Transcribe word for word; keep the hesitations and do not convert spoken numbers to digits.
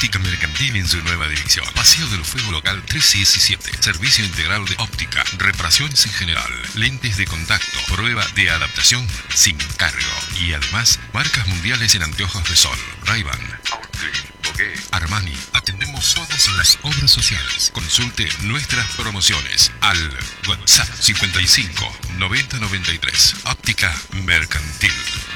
Óptica Mercantil en su nueva dirección. Paseo del Fuego Local trescientos diecisiete. Servicio integral de óptica, reparaciones en general, lentes de contacto, prueba de adaptación sin cargo. Y además, marcas mundiales en anteojos de sol. Ray-Ban, Outfit, Armani. Atendemos todas las obras sociales. Consulte nuestras promociones al WhatsApp cincuenta y cinco noventa noventa y tres. Óptica Mercantil.